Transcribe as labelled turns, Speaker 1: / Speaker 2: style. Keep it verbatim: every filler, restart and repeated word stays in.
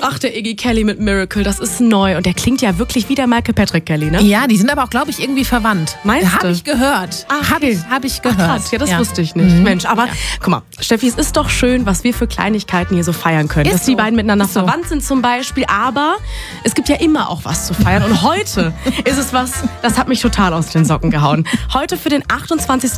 Speaker 1: Ach, der Iggy Kelly mit Miracle, das ist neu. Und der klingt ja wirklich wie der Michael Patrick Kelly, ne?
Speaker 2: Ja, die sind aber auch, glaube ich, irgendwie verwandt.
Speaker 1: Meinst du?
Speaker 2: Habe ich gehört.
Speaker 1: Ach,
Speaker 2: Habe ich, hab ich gehört.
Speaker 1: Ach, krass, ja, das
Speaker 2: ja.
Speaker 1: wusste ich nicht.
Speaker 2: Mhm.
Speaker 1: Mensch, aber
Speaker 2: Ja.
Speaker 1: guck mal, Steffi, es ist doch schön, was wir für Kleinigkeiten hier so feiern können.
Speaker 2: Ist
Speaker 1: Dass die
Speaker 2: so.
Speaker 1: beiden miteinander
Speaker 2: Ist so.
Speaker 1: verwandt sind zum Beispiel. Aber es gibt ja immer auch was zu feiern. Und heute ist es was, das hat mich total aus den Socken gehauen. Heute für den achtundzwanzigsten